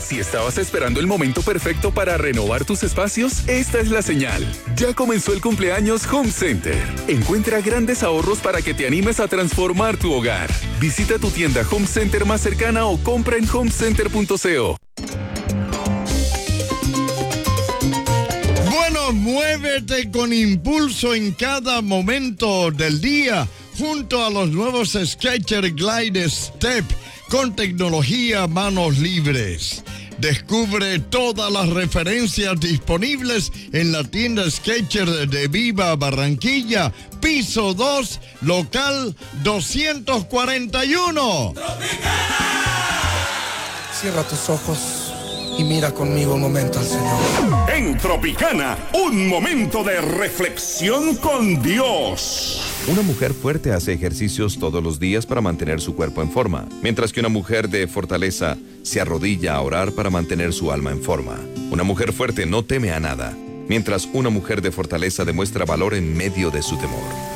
Si estabas esperando el momento perfecto para renovar tus espacios, esta es la señal. Ya comenzó el cumpleaños Home Center. Encuentra grandes ahorros para que te animes a transformar tu hogar. Visita tu tienda Home Center más cercana o compra en homecenter.co. Bueno, muévete con impulso en cada momento del día junto a los nuevos Skechers Glide Step con tecnología manos libres. Descubre todas las referencias disponibles en la tienda Skechers de Viva Barranquilla, piso 2, local 241. Cierra tus ojos y mira conmigo un momento al Señor. En Tropicana, un momento de reflexión con Dios. Una mujer fuerte hace ejercicios todos los días para mantener su cuerpo en forma, mientras que una mujer de fortaleza se arrodilla a orar para mantener su alma en forma. Una mujer fuerte no teme a nada, mientras una mujer de fortaleza demuestra valor en medio de su temor.